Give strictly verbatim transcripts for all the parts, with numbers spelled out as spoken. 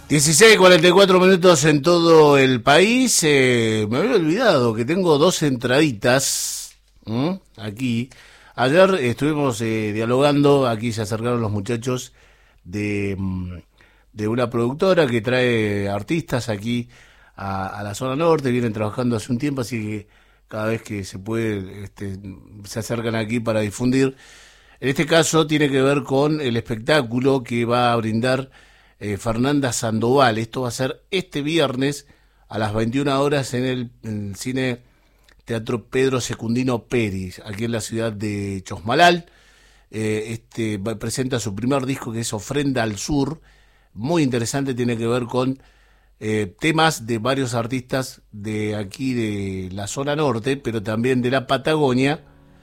dieciséis cuarenta y cuatro minutos en todo el país. Eh, me había olvidado que tengo dos entraditas ¿m? aquí. Ayer estuvimos eh, dialogando, aquí se acercaron los muchachos de, de una productora que trae artistas aquí a, a la zona norte, vienen trabajando hace un tiempo, así que cada vez que se puede este, se acercan aquí para difundir. En este caso tiene que ver con el espectáculo que va a brindar eh, Fernanda Sandoval. Esto va a ser este viernes a las veintiuna horas en el, en el Cine Teatro Pedro Secundino Peris, aquí en la ciudad de Chosmalal. Eh, este va, presenta su primer disco, que es Ofrenda al Sur, muy interesante, tiene que ver con eh, temas de varios artistas de aquí de la zona norte, pero también de la Patagonia,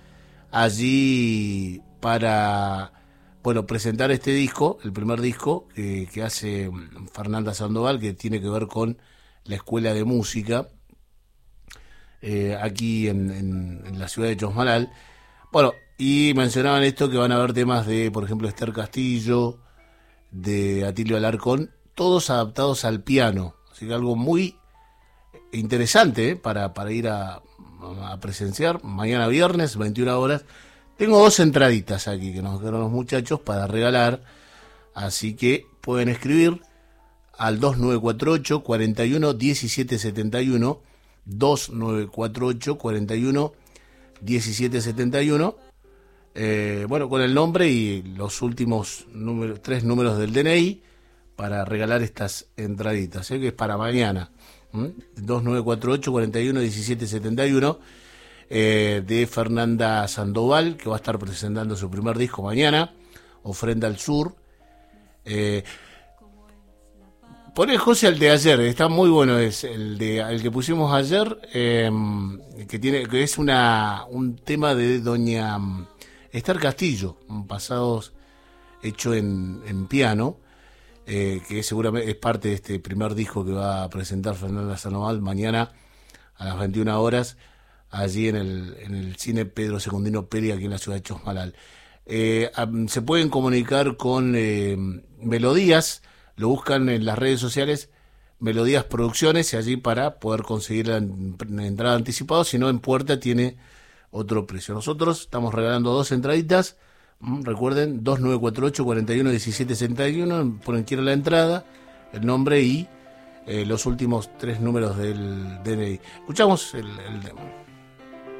allí para bueno presentar este disco, el primer disco eh, que hace Fernanda Sandoval, que tiene que ver con la escuela de música eh, aquí en, en, en la ciudad de Chosmalal. Bueno, y mencionaban esto, que van a haber temas de, por ejemplo, Esther Castillo, de Atilio Alarcón, todos adaptados al piano, así que algo muy interesante ¿eh? para, para ir a, a presenciar mañana viernes, veintiuna horas. Tengo dos entraditas aquí que nos dieron los muchachos para regalar, así que pueden escribir al dos nueve cuatro ocho, cuarenta y uno, diecisiete setenta y uno, dos nueve cuatro ocho, cuarenta y uno, diecisiete setenta y uno, eh, bueno, con el nombre y los últimos números, tres números del D N I para regalar estas entraditas, ¿eh? que es para mañana, ¿Mm? dos nueve cuatro ocho, cuarenta y uno, diecisiete setenta y uno. Eh, de Fernanda Sandoval, que va a estar presentando su primer disco mañana, Ofrenda al Sur. Eh, Pone José el de ayer, está muy bueno, es el de el que pusimos ayer, eh, que tiene que es una un tema de doña Esther Castillo, un pasado hecho en, en piano, eh, que seguramente es parte de este primer disco que va a presentar Fernanda Sandoval mañana a las veintiuna horas. Allí en el, en el Cine Pedro Secundino Peri, aquí en la ciudad de Chosmalal. Eh, se pueden comunicar con eh, Melodías, lo buscan en las redes sociales, Melodías Producciones, y allí para poder conseguir la, la entrada anticipada, si no en puerta tiene otro precio. Nosotros estamos regalando dos entraditas, mm, recuerden, dos nueve cuatro ocho, cuarenta y uno, diecisiete setenta y uno, ponen quiero la entrada, el nombre y eh, los últimos tres números del D N I. Escuchamos el, el demo.